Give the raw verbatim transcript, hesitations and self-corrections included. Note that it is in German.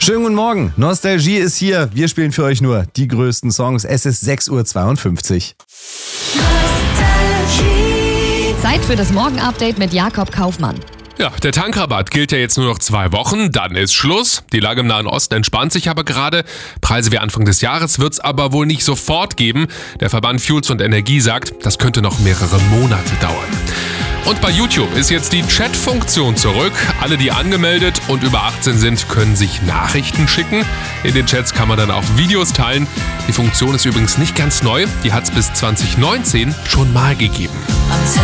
Schönen guten Morgen, Nostalgie ist hier. Wir spielen für euch nur die größten Songs. Es ist sechs Uhr zweiundfünfzig. Zeit für das Morgen-Update mit Jakob Kaufmann. Ja, der Tankrabatt gilt ja jetzt nur noch zwei Wochen, dann ist Schluss. Die Lage im Nahen Osten entspannt sich aber gerade. Preise wie Anfang des Jahres wird's aber wohl nicht sofort geben. Der Verband Fuels und Energie sagt, das könnte noch mehrere Monate dauern. Und bei YouTube ist jetzt die Chat-Funktion zurück. Alle, die angemeldet und über achtzehn sind, können sich Nachrichten schicken. In den Chats kann man dann auch Videos teilen. Die Funktion ist übrigens nicht ganz neu. Die hat's bis zwanzig neunzehn schon mal gegeben. Until